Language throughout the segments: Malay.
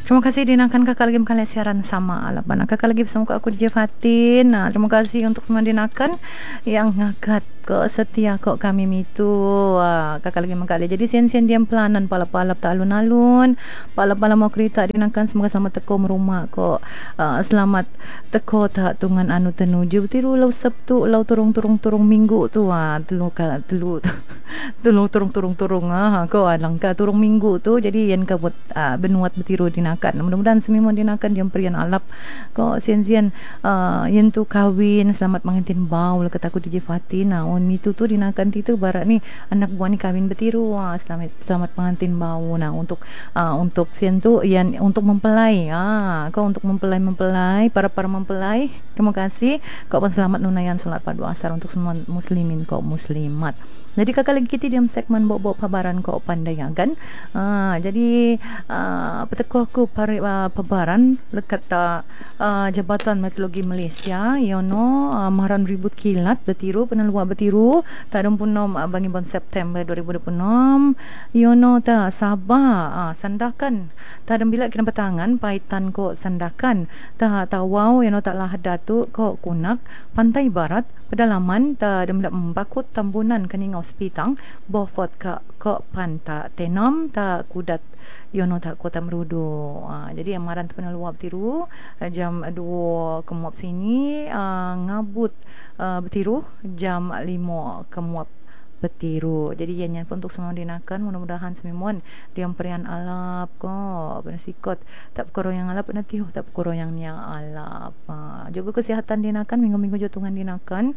Terima kasih dinakan kakak lagi kalian siaran sama alapan. Kakak lagi bersama aku DJ Fatin. Nah, terima kasih untuk semua dinakan yang ngakat kok setia kok kami mitu. Kakak lagi mengkali. Jadi sian-sian diam pelanan palap-palap tak alun-alun. Palap-palap mau kereta dinakan semoga selamat teko merumah kok. Selamat teko tak tungan anu tenuju. Tiru lau Sabtu lau turung-turung minggu tu telu telu turung kau langkah turung minggu tu jadi yang kabut benuat betiru dinakan mudah-mudahan semua dinakan diam perian alap kau sian-sian yang tu kawin selamat mengantin bau lah kata aku DJ Fatina on mitu tu dinakan titu barat ni anak buah ni kawin betiru selamat mengantin bau nah untuk sian tu yang untuk mempelai kau untuk mempelai para mempelai terima kasih kau pun selamat nunayan solat padu asar untuk semua muslimin kau muslimat. Jadi kakak lagi kita diam segmen bawa pabaran kau pandai kan. Jadi peteko aku pabaran lekat Jabatan Meteorologi Malaysia yono maran ribut kilat betiru penalua betiru tak ada punom bangi bon September 2026 yono ta Sabah sandakan tak ada bila kena petangan paitan ko sandakan ta tawau yono tak lah datu ko kunak pantai barat pedalaman ta ada bila membakut tambunan keningau sepitang bofot ko panta tenom ta kudat yono tak kota merudu. Jadi amaran tu pernah luap tiru jam 2 kemuap sini ngabut betiru jam 5 kemuap betiru. Jadi ianya pun untuk semua dinakan mudah-mudahan sememon diam perian alap ko bersikot tak koro yang alap nanti tak koro yang alap. Jogo kesihatan dinakan minggu-minggu jotungan dinakan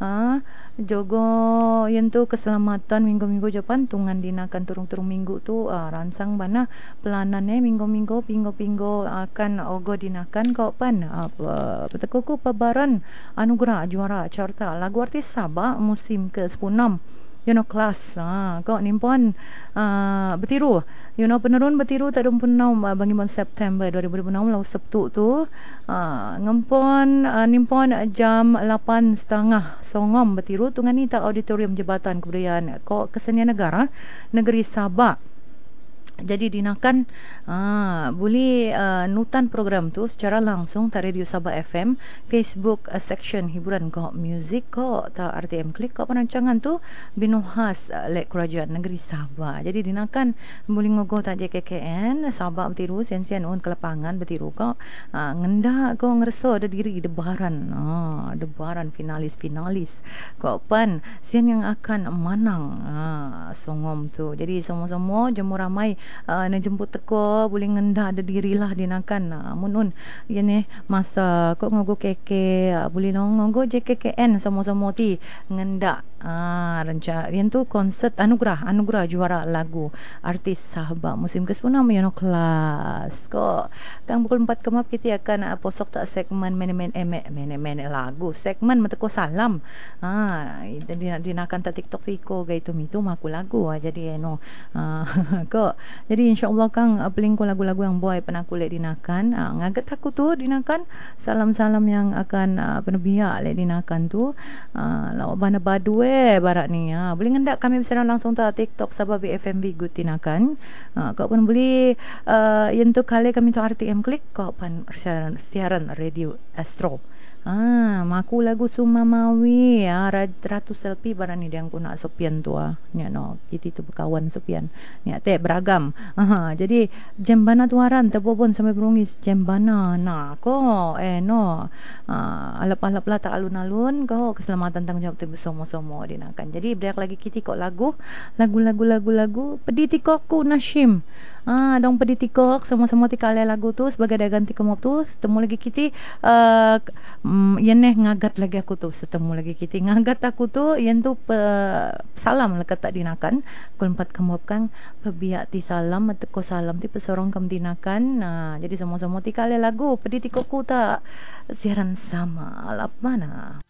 jogo yang tu keselamatan minggu-minggu japan tungan dinakan turung-turung minggu tu ransang bana pelanannya minggu-minggu pinggo akan ogo dinakan kau pan petekuku pabaran anugerah juara carta lagu artis Sabah musim ke-16 kelas kau nimpon betiru penerun betiru tak dumpunau bangi bulan September 2026 lau Sabtu tu ngempon nimpon jam 8.30 songom betiru tungan ni tak auditorium Jabatan Kebudayaan kau Kesenian Negara Negeri Sabah. Jadi dinakan boleh nutan program tu secara langsung ta Radio Sabah FM Facebook section hiburan kau music kau ta RTM klik kau perancangan tu binuhas lek kerajaan negeri Sabah. Jadi dinakan boleh ngogo ta JKKN Sabah betiru sian-sian on ke lapangan betiru kau ngenda kau ngereso ada diri debaran finalis kau pan sian yang akan menang songom tu. Jadi semua-semua jemu ramai nak jemput teko boleh ngendah ada dirilah dinakan munun yani masa kok ngogo keke boleh ngogo JKKN semua-semua ti ngendak rencana yang tu konsert anugerah juara lagu artis Sabah musim ke-10 yang kelas kok kang pukul 4 kemap kita akan posok tak segmen men lagu segmen meteko salam dinakan tak TikTok siko gaitu mitu maku lagu jadi kok jadi insyaallah kang peling ko lagu-lagu yang boy pernah kulit dinakan ngaget aku tu dinakan salam-salam yang akan penebia lek dinakan tu lawa bana badue barat ni boleh ngendak kami bersiaran langsung ta TikTok Sabah BFMV good dinakan kau pun boleh yang tu kali kami tu RTM klik kau pun siaran radio Astro maku lagu Sumamawi Ratu Selfie barang ni dia yang nak Sopian tu ni kita tu berkawan Sopian ni beragam jadi jembana tuaran tebobon sampai berungis jembana ko alap-alap lah tak alun-alun ko keselamatan tanggungjawab tu bersama-sama dinakan. Jadi berdak lagi kita kok lagu pedi tikokku Nashim dong pedi tikok semua-semua tikale lagu tu sebagai dagang tikomop tu setemu lagi kita yang ngagat lagi aku tu setemu lagi kita ngagat aku tu yang tu salam lah kata dinakan pukul 4 kemupkan pebiak ti salam atau salam ti pesorong kam dinakan jadi semua-semua ti kale lagu pedi tikokku tak siaran sama alap mana